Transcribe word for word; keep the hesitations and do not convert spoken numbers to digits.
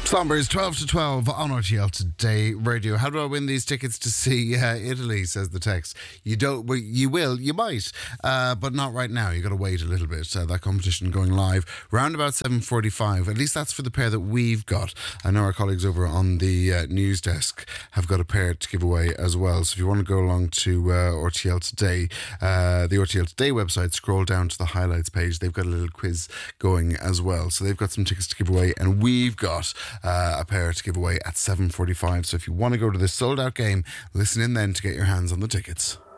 Slumbers twelve to twelve on R T L Today Radio. How do I win these tickets to see uh, Italy, says the text. You don't, well, you will, you might, uh, but not right now. You've got to wait a little bit. Uh, that competition going live round about seven forty-five. At least that's for the pair that we've got. I know our colleagues over on the uh, news desk have got a pair to give away as well. So if you want to go along to uh, R T L Today, uh, the R T L Today website, scroll down to the highlights page. They've got a little quiz going as well. So they've got some tickets to give away, and we've got Uh, a pair to give away at seven forty-five. So if you want to go to this sold out game, listen in then to get your hands on the tickets.